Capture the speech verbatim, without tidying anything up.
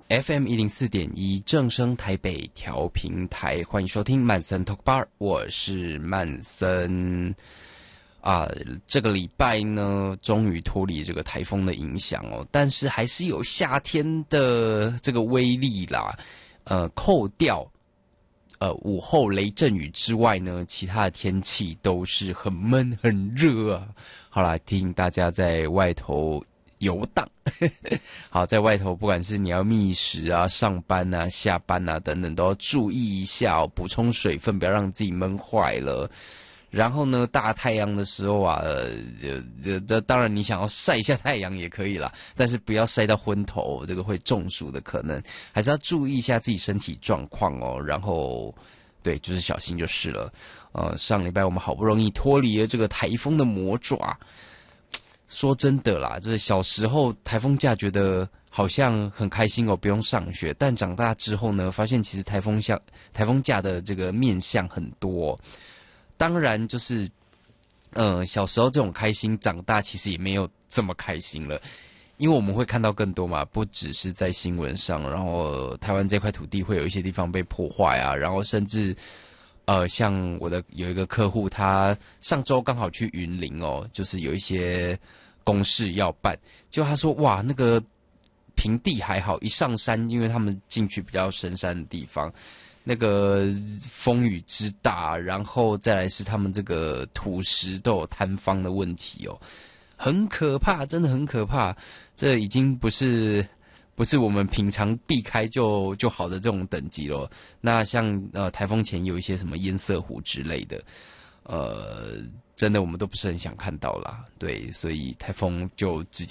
F M 一零四点一正声台北调频台，欢迎收听曼森 Talk Bar， 我是曼森。啊，这个礼拜呢，终于脱离这个台风的影响哦，但是还是有夏天的这个威力啦。呃，扣掉呃午后雷阵雨之外呢，其他的天气都是很闷很热啊。好啦，提醒大家在外头游荡。好，在外头不管是你要觅食啊、上班啊、下班啊等等，都要注意一下哦，补充水分，不要让自己闷坏了。然后呢，大太阳的时候啊，这这这当然你想要晒一下太阳也可以啦，但是不要晒到昏头，这个会中暑的可能，还是要注意一下自己身体状况哦。然后，对，就是小心就是了。呃，上礼拜我们好不容易脱离了这个台风的魔爪，说真的啦，就是小时候台风假觉得好像很开心哦，不用上学，但长大之后呢，发现其实台风像台风假的这个面向很多哦。当然，就是，呃，小时候这种开心，长大其实也没有这么开心了，因为我们会看到更多嘛，不只是在新闻上，然后台湾这块土地会有一些地方被破坏啊，然后甚至，呃，像我的有一个客户，他上周刚好去云林哦，就是有一些公事要办，结果他说，哇，那个平地还好，一上山，因为他们进去比较深山的地方。那个风雨之大，然后再来是他们这个土石都有坍方的问题哦，很可怕，真的很可怕。这已经不是不是我们平常避开就就好的这种等级了。那像呃台风前有一些什么堰塞湖之类的，呃，真的我们都不是很想看到啦。对，所以台风就直接